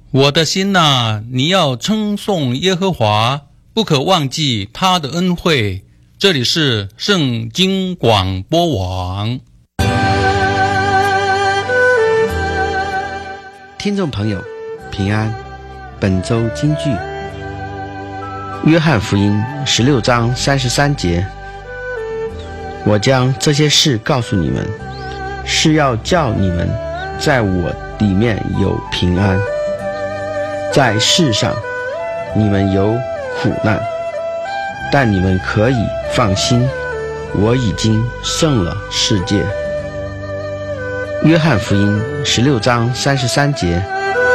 我的心哪，你要称颂耶和华，不可忘记他的恩惠。这里是圣经广播网。 听众朋友平安，本周金句，约翰福音16章33节，我将这些事告诉你们，是要叫你们在我里面有平安。在世上你们有苦难，但你们可以放心，我已经胜了世界。约翰福音16章33节。